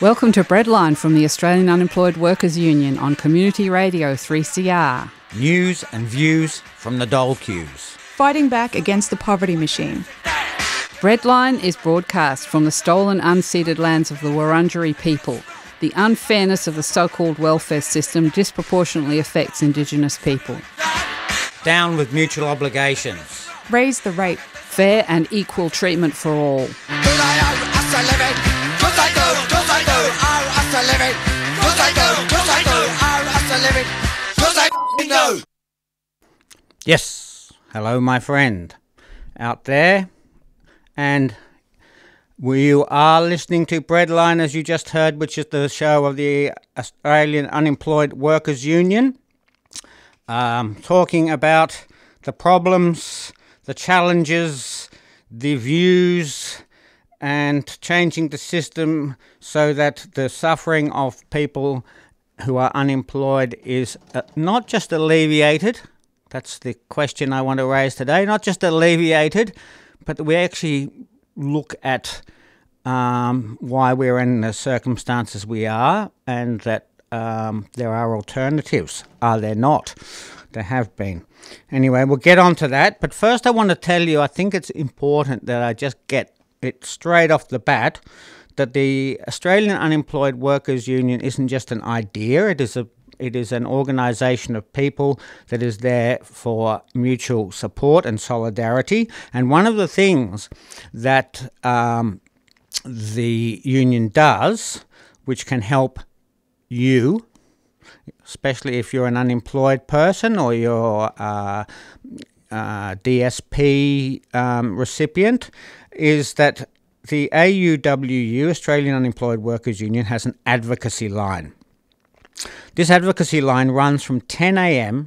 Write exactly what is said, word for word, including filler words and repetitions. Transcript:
Welcome to Breadline from the Australian Unemployed Workers Union on Community Radio three C R. News and views from the dole queues. Fighting back against the poverty machine. Breadline is broadcast from the stolen unceded lands of the Wurundjeri people. The unfairness of the so-called welfare system disproportionately affects Indigenous people. Down with mutual obligations. Raise the rate. Fair and equal treatment for all. Yes, hello my friend out there, and we are listening to Breadline, as you just heard, which is the show of the Australian Unemployed Workers Union, um, talking about the problems, the challenges, the views, and changing the system so that the suffering of people who are unemployed is uh, not just alleviated. That's the question I want to raise today. Not just alleviated, but we actually look at um, why we're in the circumstances we are, and that um, there are alternatives. Are there not? There have been. Anyway, we'll get on to that. But first I want to tell you, I think it's important that I just get it straight off the bat, that the Australian Unemployed Workers Union isn't just an idea. It is a It is an organisation of people that is there for mutual support and solidarity. And one of the things that um, the union does, which can help you, especially if you're an unemployed person or you're a, a D S P um, recipient, is that the A U W U, Australian Unemployed Workers Union, has an advocacy line. This advocacy line runs from ten a.m.